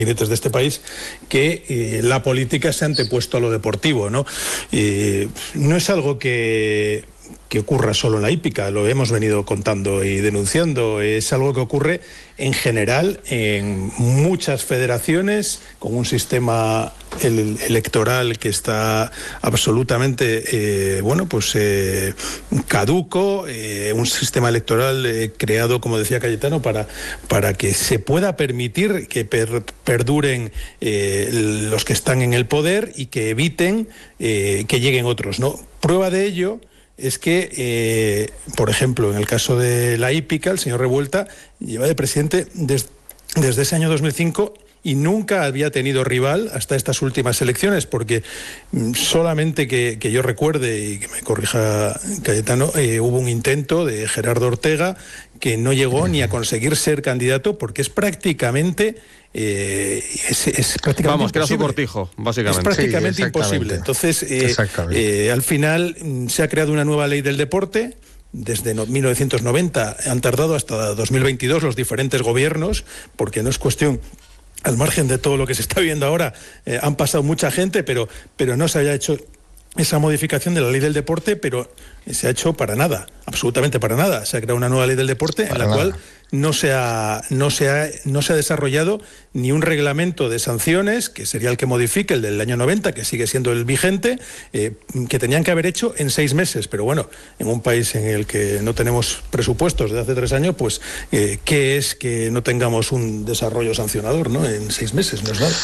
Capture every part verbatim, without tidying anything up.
jinetes de este país, que eh, la política se ha antepuesto a lo deportivo, ¿no? Eh, no es algo que, que ocurra solo en la hípica, lo hemos venido contando y denunciando, es algo que ocurre en general en muchas federaciones, con un sistema el, electoral que está absolutamente eh, bueno, pues eh, caduco, eh, un sistema electoral eh, creado, como decía Cayetano, para, para que se pueda permitir que per, perduren eh, los que están en el poder y que eviten eh, que lleguen otros, ¿no? Prueba de ello es que, eh, por ejemplo, en el caso de la hípica, el señor Revuelta lleva de presidente des, desde ese año dos mil cinco y nunca había tenido rival hasta estas últimas elecciones, porque solamente que, que yo recuerde, y que me corrija Cayetano, eh, hubo un intento de Gerardo Ortega que no llegó ni a conseguir ser candidato, porque es prácticamente... Eh, es, es prácticamente Vamos, imposible. que era su cortijo, básicamente. Es prácticamente sí, imposible. Entonces, eh, eh, al final se ha creado una nueva ley del deporte. Desde mil novecientos noventa han tardado hasta dos mil veintidós los diferentes gobiernos, porque no es cuestión... Al margen de todo lo que se está viendo ahora, eh, han pasado mucha gente, pero, pero no se había hecho esa modificación de la ley del deporte, pero se ha hecho para nada, absolutamente para nada. Se ha creado una nueva ley del deporte para en la nada. cual no se, ha, no, se ha, no se ha desarrollado ni un reglamento de sanciones, que sería el que modifique, el del año noventa, que sigue siendo el vigente, eh, que tenían que haber hecho en seis meses. Pero bueno, en un país en el que no tenemos presupuestos desde hace tres años, pues eh, ¿qué es que no tengamos un desarrollo sancionador, ¿no? En seis meses, ¿no es nada?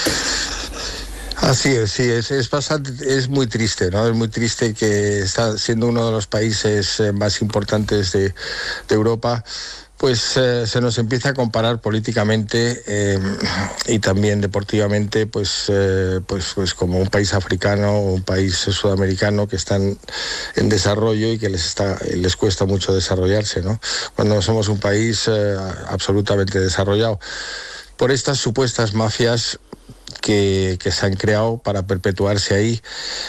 Así es, sí, es, es bastante, es muy triste, ¿no? Es muy triste que está siendo uno de los países eh, más importantes de, de Europa, pues eh, se nos empieza a comparar políticamente eh, y también deportivamente, pues, eh, pues, pues como un país africano o un país sudamericano que están en desarrollo y que les está, les cuesta mucho desarrollarse, ¿no? Cuando somos un país eh, absolutamente desarrollado. Por estas supuestas mafias Que, que se han creado para perpetuarse ahí.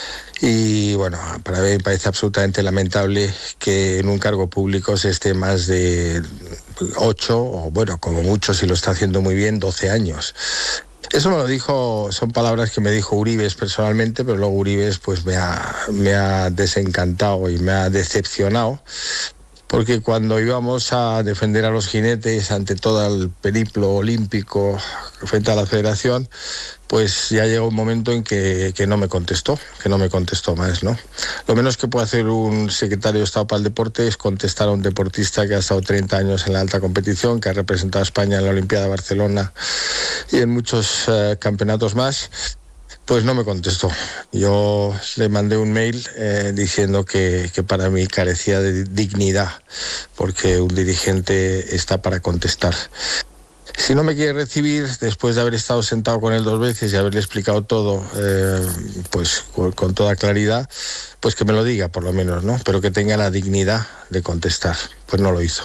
Y bueno, para mí me parece absolutamente lamentable que en un cargo público se esté más de ocho, o bueno, como mucho, si lo está haciendo muy bien, doce años. Eso me lo dijo, son palabras que me dijo Uribes personalmente, pero luego Uribes pues me ha, me ha desencantado y me ha decepcionado. Porque cuando íbamos a defender a los jinetes ante todo el periplo olímpico frente a la federación, pues ya llegó un momento en que, que no me contestó, que no me contestó más, ¿no? Lo menos que puede hacer un secretario de Estado para el deporte es contestar a un deportista que ha estado treinta años en la alta competición, que ha representado a España en la Olimpiada de Barcelona y en muchos uh, campeonatos más. Pues no me contestó. Yo le mandé un mail eh, diciendo que, que para mí carecía de dignidad, porque un dirigente está para contestar. Si no me quiere recibir, después de haber estado sentado con él dos veces y haberle explicado todo, eh, pues con, con toda claridad, pues que me lo diga por lo menos, ¿no? Pero que tenga la dignidad de contestar. Pues no lo hizo.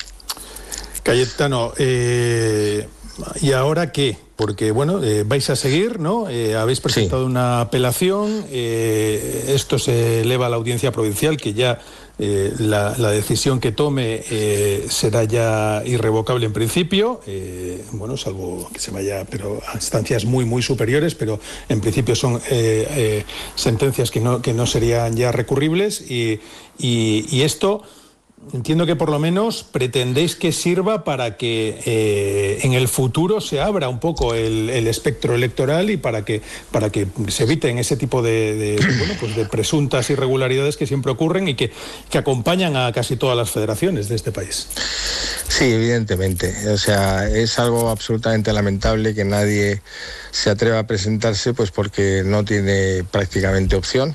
Cayetano, eh, ¿y ahora qué? Porque, bueno, eh, vais a seguir, ¿no? Eh, habéis presentado sí. una apelación, eh, esto se eleva a la audiencia provincial, que ya eh, la, la decisión que tome eh, será ya irrevocable en principio, eh, bueno, salvo que se vaya pero a instancias muy, muy superiores, pero en principio son eh, eh, sentencias que no, que no serían ya recurribles y, y, y esto... Entiendo que por lo menos pretendéis que sirva para que eh, en el futuro se abra un poco el, el espectro electoral y para que para que se eviten ese tipo de, de, bueno, pues de presuntas irregularidades que siempre ocurren y que, que acompañan a casi todas las federaciones de este país. Sí, evidentemente. O sea, es algo absolutamente lamentable que nadie se atreva a presentarse, pues porque no tiene prácticamente opción.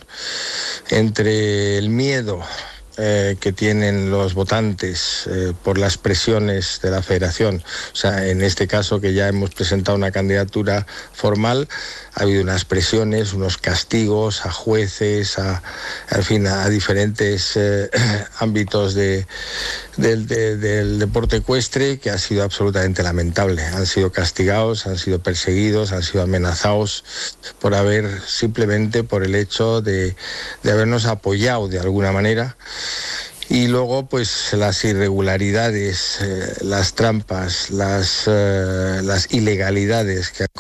Entre el miedo Eh, que tienen los votantes eh, por las presiones de la federación, o sea, en este caso que ya hemos presentado una candidatura formal, ha habido unas presiones, unos castigos a jueces, a, en fin, a diferentes eh, ámbitos de, de, de, del deporte ecuestre, que ha sido absolutamente lamentable. Han sido castigados, han sido perseguidos, han sido amenazados por haber, simplemente por el hecho de, de habernos apoyado de alguna manera. Y luego, pues, las irregularidades, eh, las trampas, las, eh, las ilegalidades que